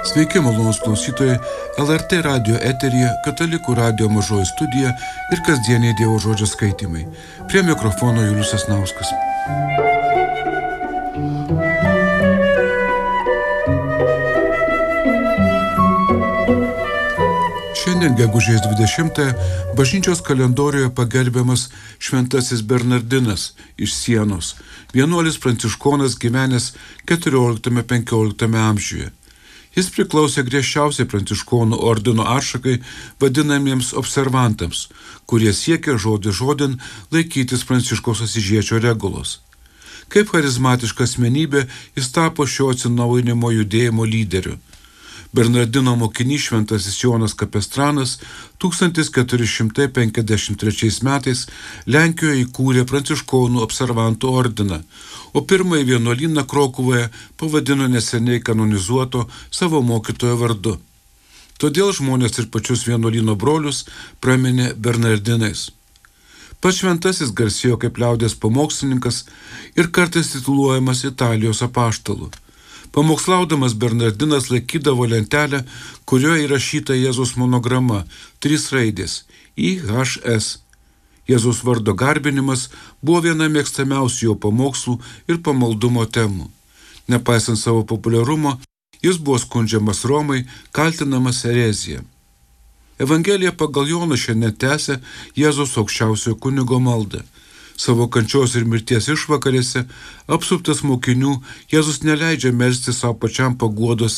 Sveiki, malonūs klausytojai, LRT radio eteryje Katalikų radio mažoji studija ir kasdieniai Dievo žodžio skaitymai. Prie mikrofono Julius Sasnauskas. Šiandien gegužės 20-ąją bažnyčios kalendorijoje pagerbiamas šventasis Bernardinas iš Sienos, vienuolis pranciškonas gyvenęs 14-15 amžiuje. Jis priklausė griežčiausiai pranciškonų ordino atšakai vadinamiems observantams, kurie siekia žodį žodin laikytis Pranciškaus Asyžiečio regulos. Kaip charizmatiška asmenybė jis tapo šio atsinaujinimo judėjimo lyderiu. Bernardino mokinys šventasis Jonas Kapestranas 1453 metais Lenkijoje įkūrė pranciškonų observantų ordiną, o pirmąjį vienuolyną Krokuvoje pavadino neseniai kanonizuoto savo mokytojo vardu. Todėl žmonės ir pačius vienuolyno brolius praminė Bernardinais. Pats šventasis garsėjo kaip liaudies pamokslininkas ir kartais tituluojamas Italijos apaštalu. Pamokslaudamas Bernardinas laikydavo lentelę, kurioje įrašyta Jėzaus monograma, 3 raidės – IHS. Jėzaus vardo garbinimas buvo viena mėgstamiausių jo pamokslų ir pamaldumo temų. Nepaisant savo populiarumo, jis buvo skundžiamas Romai, kaltinamas erezija. Evangelija pagal Joną šiandien tęsia Jėzaus aukščiausiojo kunigo maldą. Savo kančios ir mirties išvakarėse, apsuptas mokinių, Jėzus neleidžia melstis savo pačiam paguodos